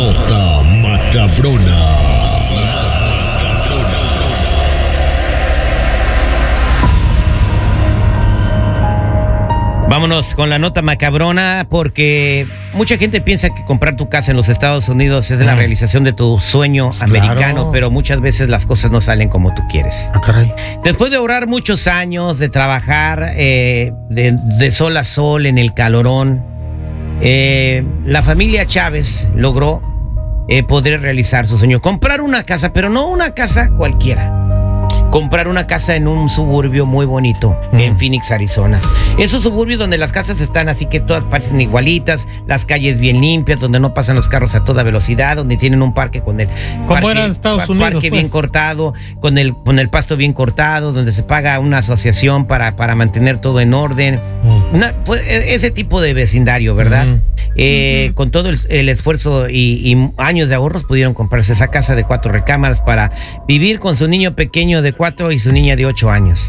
nota macabrona. Vámonos con la nota macabrona, porque mucha gente piensa que comprar tu casa en los Estados Unidos es la realización de tu sueño americano, claro, pero muchas veces las cosas no salen como tú quieres. Ah, caray. Después de ahorrar muchos años, de trabajar de sol a sol en el calorón, la familia Chávez logró poder realizar su sueño. Comprar una casa, pero no una casa cualquiera. Comprar una casa en un suburbio muy bonito, en Phoenix, Arizona. Esos suburbios donde las casas están así que todas parecen igualitas, las calles bien limpias, donde no pasan los carros a toda velocidad, donde tienen un parque con el parque bien cortado, con el pasto bien cortado, donde se paga una asociación para mantener todo en orden. Pues, ese tipo de vecindario, ¿verdad? Con todo el esfuerzo y años de ahorros pudieron comprarse esa casa de 4 recámaras para vivir con su niño pequeño de 4 y su niña de 8 años.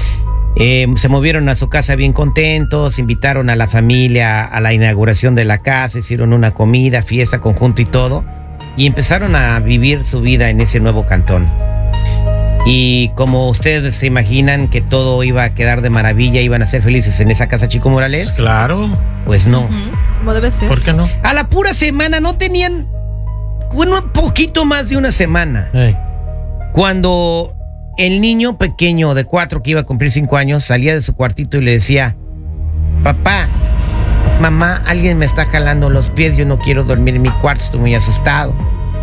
Se movieron a su casa bien contentos, invitaron a la familia a la inauguración de la casa, hicieron una comida, fiesta, conjunto y todo, y empezaron a vivir su vida en ese nuevo cantón. Y como ustedes se imaginan que todo iba a quedar de maravilla, iban a ser felices en esa casa, Chico Morales. Pues claro. Pues no. ¿Cómo debe ser? ¿Por qué no? A la pura semana no tenían, bueno, un poquito más de una semana. Cuando el niño pequeño de 4 que iba a cumplir 5 años salía de su cuartito y le decía: papá, mamá, alguien me está jalando los pies, yo no quiero dormir en mi cuarto, estoy muy asustado.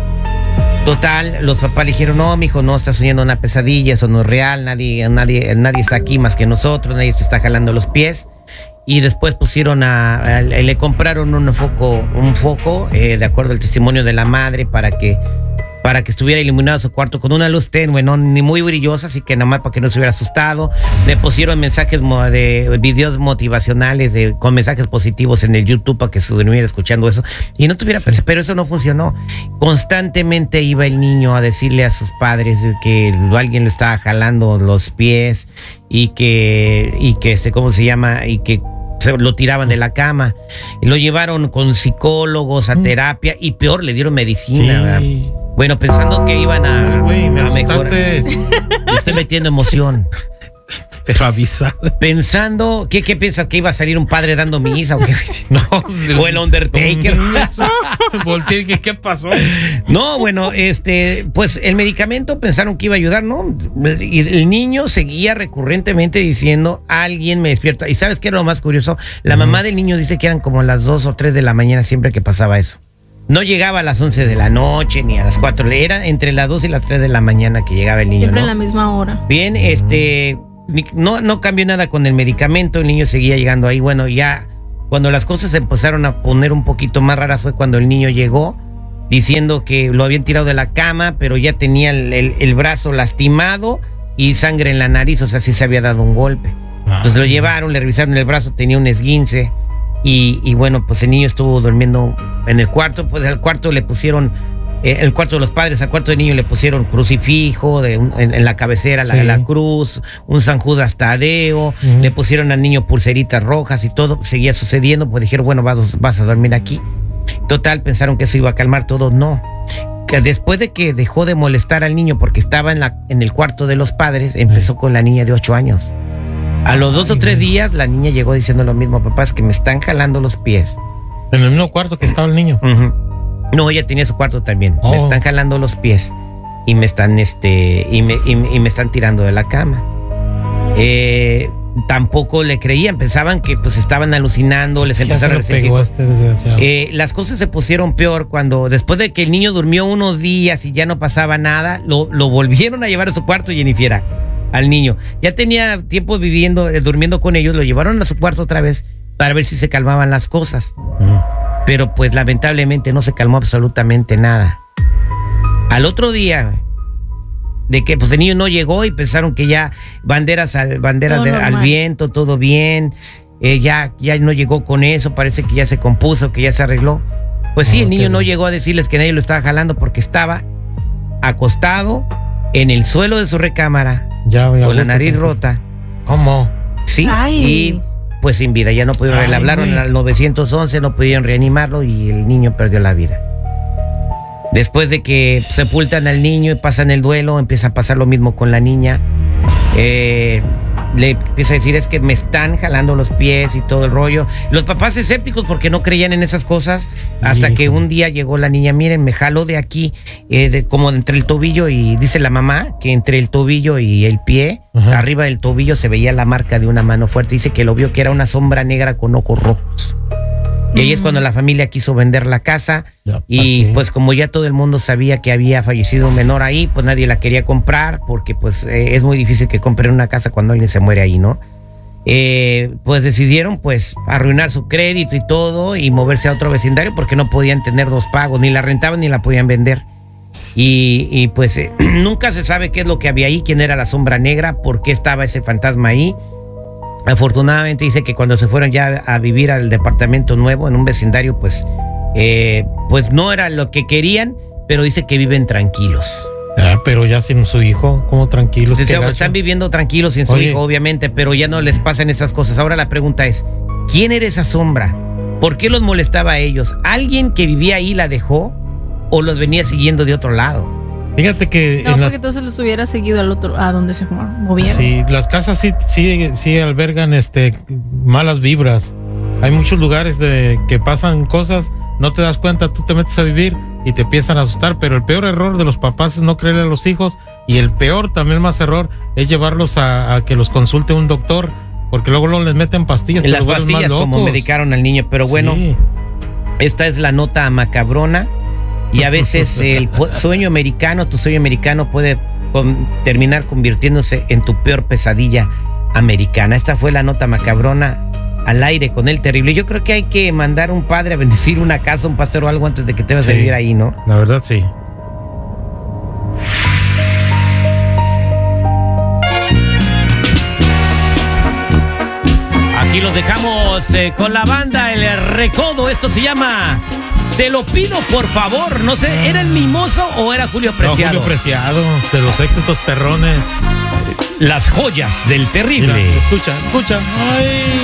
Total, los papás le dijeron: no, mijo, no, estás soñando una pesadilla, eso no es real, nadie está aquí más que nosotros, nadie te está jalando los pies. Y después pusieron le compraron un foco, de acuerdo al testimonio de la madre, para que estuviera iluminado su cuarto con una luz tenue, no ni muy brillosa, así que nada más para que no se hubiera asustado. Le pusieron mensajes de videos motivacionales con mensajes positivos en el YouTube para que se durmiera escuchando eso y no tuviera presa, pero eso no funcionó. Constantemente iba el niño a decirle a sus padres que alguien le estaba jalando los pies y que ¿cómo se llama? Y que se lo tiraban de la cama y lo llevaron con psicólogos a terapia y peor, le dieron medicina. Sí. Bueno, pensando que iban a mejorar. Me estoy metiendo emoción. Pero avisa. Pensando, ¿qué piensas? ¿Que iba a salir un padre dando misa o qué? No, o el Undertaker. Volteé, ¿qué pasó? No, bueno, pues el medicamento pensaron que iba a ayudar, ¿no? Y el niño seguía recurrentemente diciendo: alguien me despierta. ¿Y sabes qué era lo más curioso? La mamá del niño dice que eran como las 2 o 3 de la mañana siempre que pasaba eso. No llegaba a las 11 de la noche ni a las 4. Era entre las 2 y las 3 de la mañana que llegaba el niño, siempre, ¿no? En la misma hora. Bien, no cambió nada con el medicamento, el niño seguía llegando ahí. Bueno, ya cuando las cosas se empezaron a poner un poquito más raras fue cuando el niño llegó diciendo que lo habían tirado de la cama, pero ya tenía el brazo lastimado y sangre en la nariz, o sea, sí se había dado un golpe. Entonces lo llevaron, le revisaron el brazo, tenía un esguince. Y bueno, pues el niño estuvo durmiendo en el cuarto. Pues al cuarto le pusieron, el cuarto de los padres, al cuarto del niño le pusieron crucifijo en la cabecera, la cruz, un San Judas Tadeo, le pusieron al niño pulseritas rojas y todo. Seguía sucediendo, pues dijeron: bueno, vas a dormir aquí. Total, pensaron que eso iba a calmar todo. No, que después de que dejó de molestar al niño porque estaba en el cuarto de los padres, empezó con la niña de 8 años. A los 2 o 3 días la niña llegó diciendo lo mismo: papá, es que me están jalando los pies. ¿En el mismo cuarto que estaba el niño? No, ella tenía su cuarto también. Me están jalando los pies y me están y me están tirando de la cama. Tampoco le creían, pensaban que pues estaban alucinando, les empezaron a decir las cosas se pusieron peor cuando después de que el niño durmió unos días y ya no pasaba nada, lo volvieron a llevar a su cuarto, Jennifer, al niño. Ya tenía tiempo durmiendo con ellos, lo llevaron a su cuarto otra vez para ver si se calmaban las cosas. Pero pues lamentablemente no se calmó absolutamente nada. Al otro día de que pues el niño no llegó y pensaron que ya banderas al viento, todo bien, ya no llegó con eso, parece que ya se compuso, que ya se arregló. Pues sí, el niño no llegó a decirles que nadie lo estaba jalando porque estaba acostado en el suelo de su recámara con la nariz rota. ¿Cómo? Sí. Ay. Y pues sin vida, ya no pudieron, le hablaron al 911, no pudieron reanimarlo y el niño perdió la vida. Después de que sepultan al niño y pasan el duelo, empieza a pasar lo mismo con la niña. Le empieza a decir, es que me están jalando los pies y todo el rollo. Los papás escépticos porque no creían en esas cosas, hasta que un día llegó la niña, miren, me jaló de aquí, como entre el tobillo, y dice la mamá que entre el tobillo y el pie, arriba del tobillo se veía la marca de una mano fuerte. Dice que lo vio que era una sombra negra con ojos rojos. Y ahí es cuando la familia quiso vender la casa y pues como ya todo el mundo sabía que había fallecido un menor ahí, pues nadie la quería comprar porque pues es muy difícil que compren una casa cuando alguien se muere ahí, ¿no? Pues decidieron pues arruinar su crédito y todo y moverse a otro vecindario porque no podían tener dos pagos, ni la rentaban ni la podían vender. Y pues nunca se sabe qué es lo que había ahí, quién era la sombra negra, por qué estaba ese fantasma ahí. Afortunadamente dice que cuando se fueron ya a vivir al departamento nuevo en un vecindario, pues no era lo que querían, pero dice que viven tranquilos. Pero ya sin su hijo, ¿cómo tranquilos? Están viviendo tranquilos sin su hijo, obviamente, pero ya no les pasan esas cosas. Ahora la pregunta es, ¿quién era esa sombra? ¿Por qué los molestaba a ellos? ¿Alguien que vivía ahí la dejó o los venía siguiendo de otro lado? Fíjate que no, porque entonces los hubiera seguido al otro, a donde se movieron. Sí, las casas sí albergan malas vibras. Hay muchos lugares que pasan cosas, no te das cuenta, tú te metes a vivir y te empiezan a asustar, pero el peor error de los papás es no creerle a los hijos, y el peor, también más error, es llevarlos a que los consulte un doctor, porque luego les meten pastillas. Las pastillas como medicaron al niño, pero bueno, esta es la nota macabrona. Y a veces el sueño americano, tu sueño americano puede terminar convirtiéndose en tu peor pesadilla americana. Esta fue la nota macabrona al aire con el terrible. Yo creo que hay que mandar a un padre a bendecir una casa, un pastor o algo antes de que te vayas a vivir ahí, ¿no? La verdad, sí. Aquí los dejamos con la banda El Recodo. Esto se llama Te lo pido por favor. No sé, ¿era el Mimoso o era Julio Preciado? No, Julio Preciado, de los éxitos perrones. Las joyas del terrible. Mira, escucha. Ay.